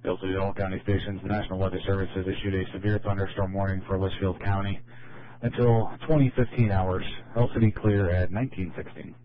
Hail City, all county stations. The National Weather Service has issued a severe thunderstorm warning for Litchfield County until 2015 hours. Hail City clear at 1916.